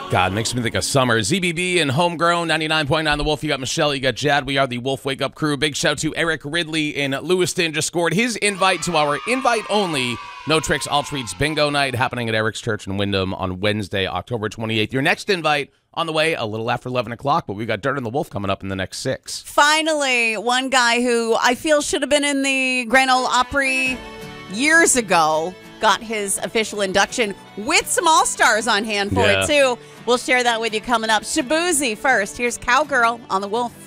God, makes me think of summer. ZBB and Homegrown, 99.9 The Wolf. You got Michelle, you got Jad. We are the Wolf Wake Up crew. Big shout to Eric Ridley in Lewiston. Just scored his invite to our invite-only No Tricks, All Treats Bingo Night happening at Eric's Church in Windham on Wednesday, October 28th. Your next invite on the way a little after 11 o'clock, but we've got Dirt on the Wolf coming up in the next 6. Finally, one guy who I feel should have been in the Grand Ole Opry years ago got his official induction with some All-Stars on hand for it, too. We'll share that with you coming up. Shaboozey first. Here's Cowgirl on the Wolf.